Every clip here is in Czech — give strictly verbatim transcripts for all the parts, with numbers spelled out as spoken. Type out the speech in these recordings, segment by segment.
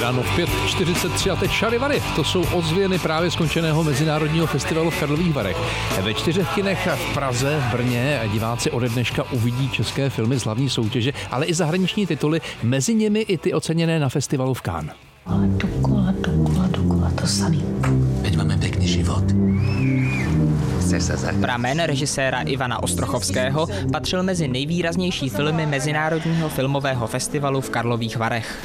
Ráno v pět čtyřicet tři a teď Šarivary. To jsou ozvěny právě skončeného Mezinárodního festivalu v Karlových Varech. Ve čtyřech kinech v Praze, v Brně diváci ode dneška uvidí české filmy z hlavní soutěže, ale i zahraniční tituly, mezi nimi i ty oceněné na festivalu v Cannes. Ale dokola, dokola, dokola, to samý. Veď máme pěkný život. Pramen režiséra Ivana Ostrochovského patřil mezi nejvýraznější filmy Mezinárodního filmového festivalu v Karlových Varech.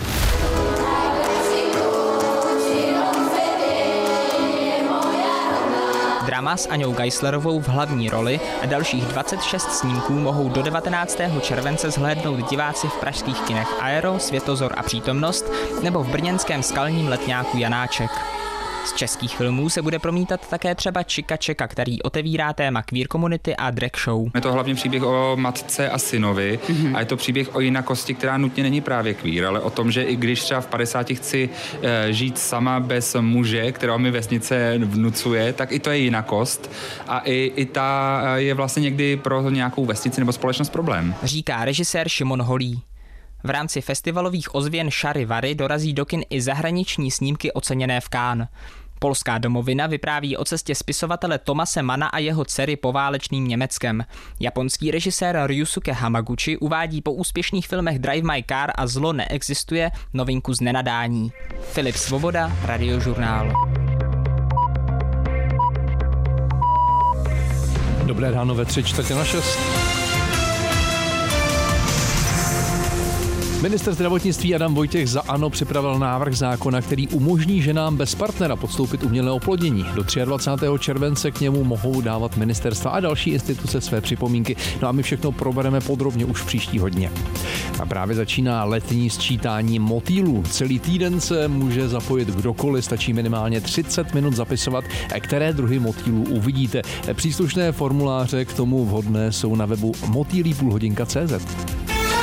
Drama s Aňou Geislerovou v hlavní roli a dalších dvacet šest snímků mohou do devatenáctého července zhlédnout diváci v pražských kinech Aero, Světozor a Přítomnost nebo v brněnském Skalním letňáku Janáček. Z českých filmů se bude promítat také třeba Čika Čeka, který otevírá téma queer komunity a drag show. Je to hlavně příběh o matce a synovi mm-hmm. a je to příběh o jinakosti, která nutně není právě queer, ale o tom, že i když třeba v padesáti chci e, žít sama bez muže, kterého mi vesnice vnucuje, tak i to je jinakost a i, i ta je vlastně někdy pro nějakou vesnici nebo společnost problém. Říká režisér Šimon Holý. V rámci festivalových ozvěn Šarivary dorazí do kin i zahraniční snímky oceněné v Cannes. Polská domovina vypráví o cestě spisovatele Tomase Mana a jeho dcery poválečným Německem. Japonský režisér Ryusuke Hamaguchi uvádí po úspěšných filmech Drive My Car a Zlo neexistuje novinku z Nenadání. Filip Svoboda, Radiožurnál. Dobré ráno ve tři čtvrtě na šest. Ministr zdravotnictví Adam Vojtěch za ANO připravil návrh zákona, který umožní ženám bez partnera podstoupit umělé oplodnění. Do dvacátého třetího července k němu mohou dávat ministerstva a další instituce své připomínky. No a my všechno probereme podrobně už příští hodně. A právě začíná letní sčítání motýlů. Celý týden se může zapojit kdokoliv, stačí minimálně třicet minut zapisovat, které druhy motýlů uvidíte. Příslušné formuláře k tomu vhodné jsou na webu motýlí půl hodinka tečka cé zet.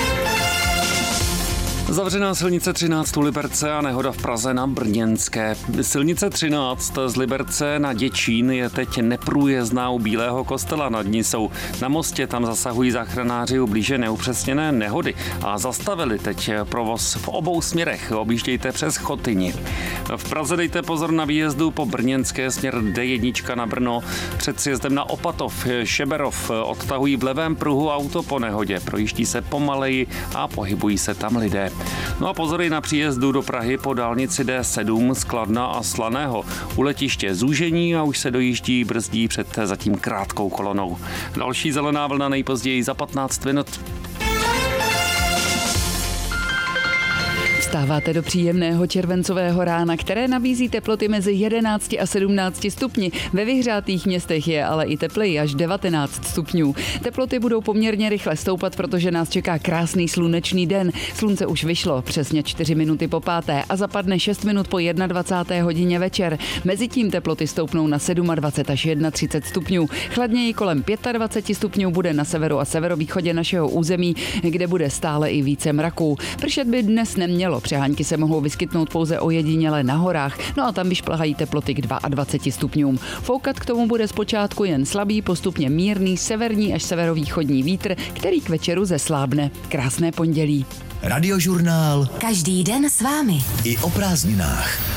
Zavřená silnice třináct u Liberce a nehoda v Praze na Brněnské. Silnice třináct z Liberce na Děčín je teď neprůjezdná u Bílého kostela. Nad ní jsou na mostě, tam zasahují záchranáři u blíže neupřesněné nehody a zastavili teď provoz v obou směrech. Objíždějte přes Chotyni. V Praze dejte pozor na výjezdu po Brněnské směr D jedna na Brno. Před sjezdem na Opatov, Šeberov odtahují v levém pruhu auto po nehodě. Projíždí se pomaleji a pohybují se tam lidé. No a pozory na příjezdu do Prahy po dálnici D sedm z Kladna a Slaného. U letiště zúžení a už se dojíždí, brzdí před zatím krátkou kolonou. Další zelená vlna nejpozději za patnáct minut. Vstáváte do příjemného červencového rána, které nabízí teploty mezi jedenácti a sedmnácti stupni. Ve vyhřátých městech je ale i tepleji až devatenáct stupňů. Teploty budou poměrně rychle stoupat, protože nás čeká krásný slunečný den. Slunce už vyšlo přesně čtyři minuty po páté a zapadne šest minut po dvacáté jedné hodině večer. Mezitím teploty stoupnou na dvacet sedm až třicet jedna stupňů. Chladněji kolem dvacet pět stupňů bude na severu a severovýchodě našeho území, kde bude stále i více mraků. Pršet by dnes nemělo. Přehánky se mohou vyskytnout pouze ojediněle na horách, no a tam vyšplhají teploty k dvaceti dvěma stupňům. Foukat k tomu bude zpočátku jen slabý, postupně mírný severní až severovýchodní vítr, který k večeru zeslábne. Krásné pondělí. Radiožurnál. Každý den s vámi. I o prázdninách.